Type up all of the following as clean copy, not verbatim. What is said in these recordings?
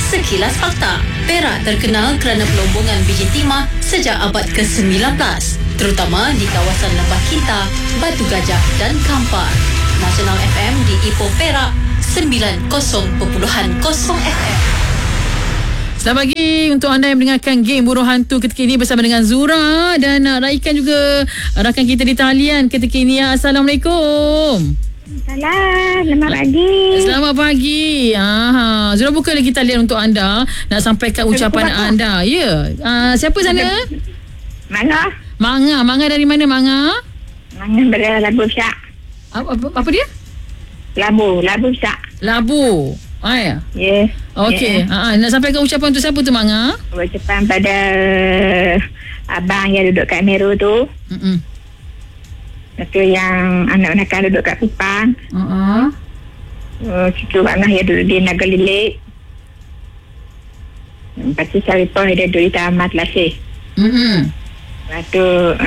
Sekilas Fakta. Perak terkenal kerana pelombongan biji timah sejak abad ke-19, terutama di kawasan Lembah Kinta, Batu Gajah dan Kampar. Nasional FM di Ipoh Perak 90.0 FM. Selamat pagi untuk anda yang mendengarkan Geng Burung Hantu ketika ini bersama dengan Zura dan raikan juga rakan kita di talian ketika ini. Assalamualaikum. Salam, selamat pagi. Selamat pagi. Zura buka lagi talian untuk anda nak sampaikan ucapan anda. Ya. Siapa sana? Manga. Manga dari mana Manga? Manga dari Labu Syak. Apa dia? Labu Syak. Labu. Ya. Ya. Okey. Nak sampaikan ucapan untuk siapa tu Manga? Ucapan pada abang yang duduk kat Meru tu. Itu yang anak-anak kan duduk kat Kupang. Situ Manga yang duduk di Nagalilik. Lepas tu Saripah dia duduk di Tamat Lasih. Lepas tu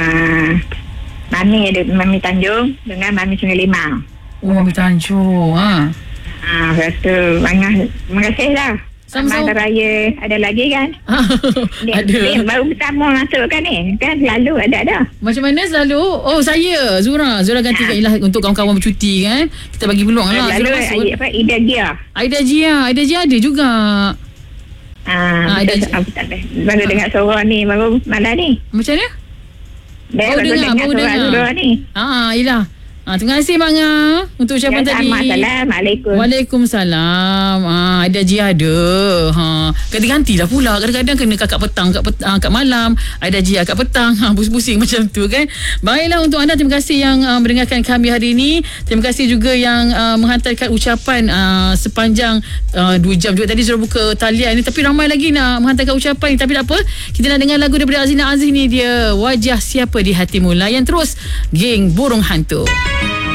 Mami Tanjung dengan Mami Sungai Limau. Mami Tanjung. Lepas tu terima kasih lah. Sama-sama. Ada raya ada lagi kan? Ada. Baru pertama masuk kan ni. Kan selalu ada. Macam mana selalu? Oh, saya Zura ganti kat Ilah untuk kawan-kawan bercuti kan. Kita bagi peluang lah. Selalu Ida Gia. Aida Gia ada juga. Baru dengar suara ni baru malam ni. Macam mana? Baru dengar suara ni. Yelah. Terima kasih Manga untuk ucapan tadi. Assalamualaikum. Waalaikumsalam. Ada Gia ada. Ganti-ganti lah pula. Kadang-kadang kena kat petang, kat malam. Ada Gia kat petang. Pusing-pusing macam tu kan. Baiklah untuk anda, terima kasih yang mendengarkan kami hari ini. Terima kasih juga yang menghantarkan ucapan sepanjang 2 jam juga. Tadi sudah buka talian ni, tapi ramai lagi nak menghantarkan ucapan ni. Tapi tak apa, kita nak dengar lagu daripada Azina Aziz ni. Dia Wajah Siapa di Hatimu. Layan terus Geng Burung Hantu.